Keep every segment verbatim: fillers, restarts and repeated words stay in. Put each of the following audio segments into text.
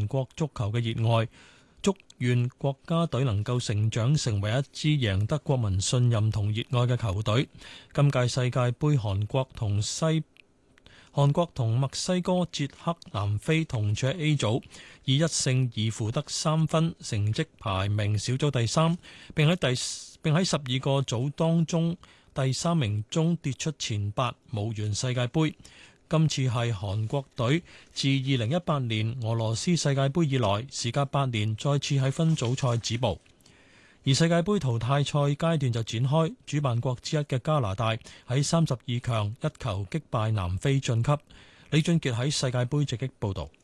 韓國足球嘅熱愛，祝願國家隊能夠成長成為一支贏得國民信任同熱愛嘅球隊。今屆世界盃，韓國同西韓國同墨西哥、捷克、南非同處 A 組，以一勝二負得三分，成績排名小組第三，並喺第並喺十二個組當中第三名中跌出前八，無緣世界盃。今次係韓國隊自二零一八年俄羅斯世界盃以來，時隔八年再次喺分組賽止步。而世界盃淘汰賽階段就展開，主辦國之一嘅加拿大喺三十二強一球擊敗南非晉級。李俊傑喺世界盃直擊報導。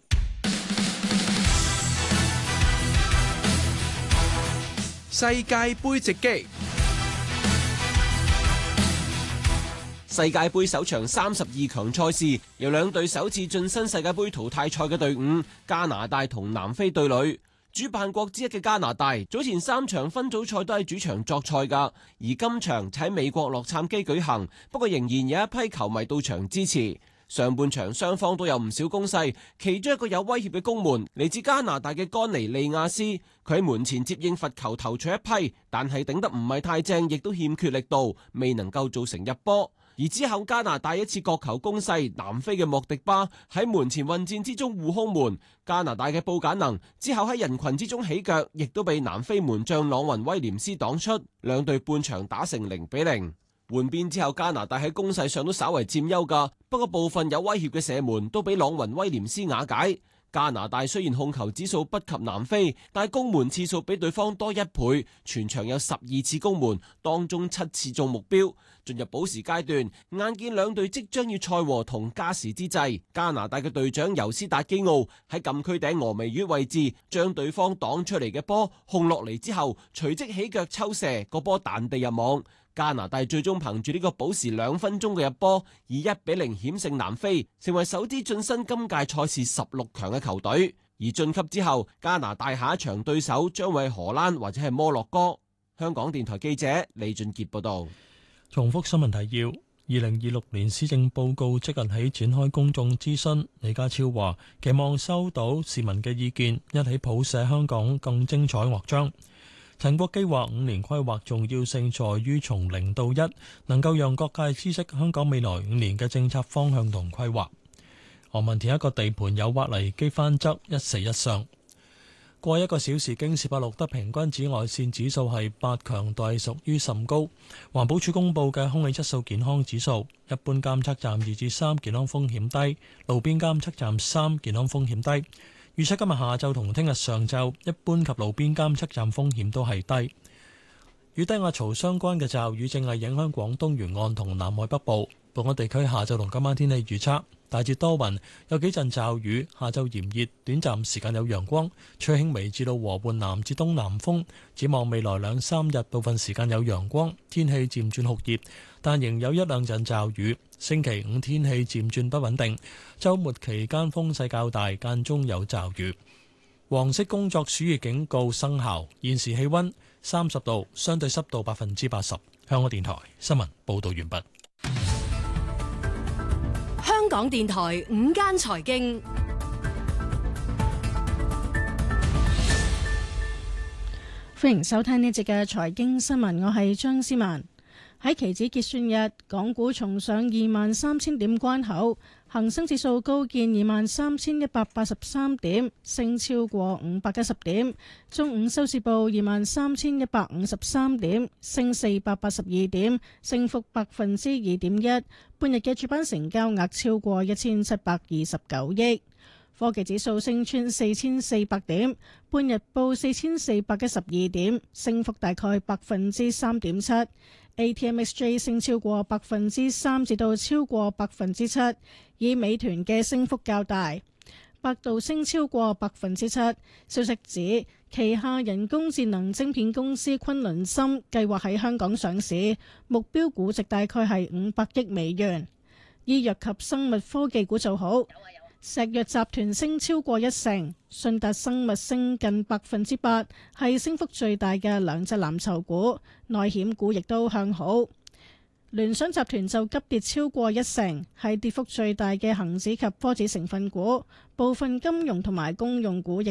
世界盃直擊。世界盃首場三十二強賽事，由兩隊首次晉身世界盃淘汰賽嘅隊伍加拿大同南非對壘。主辦國之一嘅加拿大早前三場分組賽都係主場作賽㗎，而今場就喺美國洛杉磯舉行，不過仍然有一批球迷到場支持。上半場雙方都有唔少攻勢，其中一個有威脅嘅攻門嚟自加拿大嘅甘尼利亞斯，佢喺門前接應罰球投出一批，但係頂得唔係太正，亦都欠缺力度，未能夠造成入波。而之後加拿大一次角球攻勢，南非嘅莫迪巴喺門前混戰之中護空門，加拿大嘅布簡能之後喺人群之中起腳，亦都被南非門將朗雲威廉斯擋出，兩隊半場打成零比零。換邊之後，加拿大喺攻勢上都稍為佔優噶，不過部分有威脅嘅射門都俾朗雲威廉斯瓦解。加拿大雖然控球指數不及南非，但係攻門次數比對方多一倍，全場有十二次攻門，當中七次中目標。進入補時階段，眼見兩隊即將要賽和同加時之際，加拿大嘅隊長尤斯達基奧喺禁區頂峨眉月位置將對方擋出嚟嘅波控落嚟之後，隨即起腳抽射，個波彈地入網。加拿大最終憑住呢個補時兩分鐘嘅入波，以一比零險勝南非，成為首支晉身今屆賽事十六強嘅球隊。而晉級之後，加拿大下一場對手將會係荷蘭或者係摩洛哥。香港電台記者李俊傑報道。 重複新聞提要：二零二六年施政報告即日起展開公眾諮詢。李家超話期望收到市民嘅意見，一起譜寫香港更精彩樂章。陳國基話五年規劃重要性在於從零到一，能夠讓各界知悉香港未來五年嘅政策方向同規劃。何文田一個地盤有挖泥機翻側，一死一傷。過一個小時，京士柏錄得平均紫外線指數係八，強度屬於甚高。環保署公布嘅空氣質素健康指數，一般監測站二至三，健康風險低；路邊監測站三，健康風險低。預測今日下晝同聽日上晝，一般及路邊監測站風險都係低。與低壓槽相關嘅驟雨正係影響廣東沿岸同南海北部。本港地區下晝同今晚天氣預測大致多雲，有幾陣驟雨，下晝炎熱，短暫時間有陽光，吹輕微至到和緩南至東南風。展望未來兩三日，部分時間有陽光，天氣漸轉酷熱，但仍有一兩陣驟雨。星期五天氣漸轉不穩定，週末期間風勢較大，間中有驟雨。黃色工作暑熱警告生效。現時氣溫三十度，相對濕度百分之八十。香港電台新聞報道完畢。 香港電台午間財經， 歡迎收聽呢節嘅財經新聞，我係張思文。喺期指結算日，港股重上二萬三千點關口，恒生指數高見二萬三千一百八十三點，升超過五百一十點。中午收市報二萬三千一百五十三點，升四百八十二點，升幅百分之二點一。半日嘅主板成交額超過一千七百二十九億。科技指數升穿四千四百點，半日報四千四百一十二點，升幅大概百分之三點七。A T M X J 升超過百分之三至到超過百分之七，以美團嘅升幅較大。百度升超過百分之七。消息指旗下人工智能晶片公司昆侖芯計劃喺香港上市，目標估值大概係五百億美元。醫藥及生物科技股做好。石藥集團升超過一成，信達生物升近百分之八，係升幅最大嘅兩隻藍籌股。內險股亦都向好，聯想集團就急跌超過一成，係跌幅最大嘅恒指及科指成分股。部分金融同埋公用股亦